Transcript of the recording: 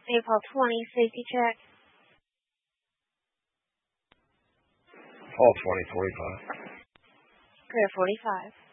April 20, safety check. Hall 2045. Clear 45.